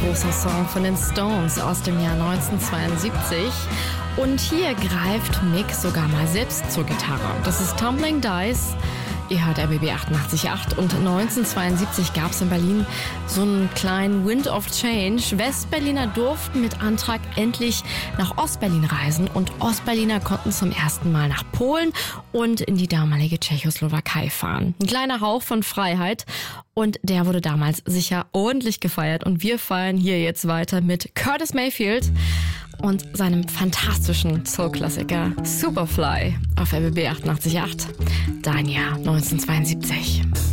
großer Song von den Stones aus dem Jahr 1972. Und hier greift Mick sogar mal selbst zur Gitarre. Das ist Tumbling Dice. Ihr hört RBB 88.8 und 1972 gab es in Berlin so einen kleinen Wind of Change. Westberliner durften mit Antrag endlich nach Ostberlin reisen und Ostberliner konnten zum ersten Mal nach Polen und in die damalige Tschechoslowakei fahren. Ein kleiner Hauch von Freiheit und der wurde damals sicher ordentlich gefeiert und wir feiern hier jetzt weiter mit Curtis Mayfield und seinem fantastischen Soul-Klassiker Superfly auf RBB 88.8. Dein Jahr 1972.